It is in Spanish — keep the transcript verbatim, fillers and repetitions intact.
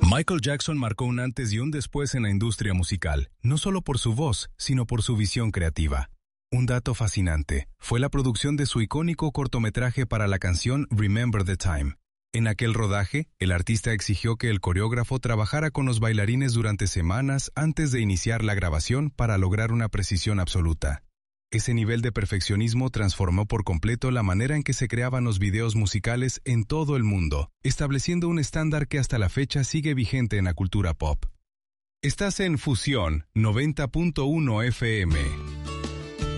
Michael Jackson marcó un antes y un después en la industria musical, no solo por su voz, sino por su visión creativa. Un dato fascinante fue la producción de su icónico cortometraje para la canción Remember the Time. En aquel rodaje, el artista exigió que el coreógrafo trabajara con los bailarines durante semanas antes de iniciar la grabación para lograr una precisión absoluta. Ese nivel de perfeccionismo transformó por completo la manera en que se creaban los videos musicales en todo el mundo, estableciendo un estándar que hasta la fecha sigue vigente en la cultura pop. Estás en Fusión noventa punto uno F M.